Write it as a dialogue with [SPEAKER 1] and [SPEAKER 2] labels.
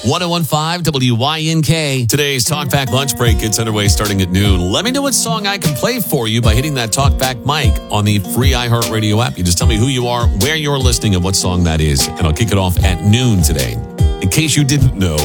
[SPEAKER 1] 1015 WYNK. Today's Talkback Lunch Break gets underway starting at noon. Let me know what song I can play for you by hitting that Talkback mic on the free iHeartRadio app. You just tell me who you are, where you're listening, and what song that is, and I'll kick it off at noon today. In case you didn't know,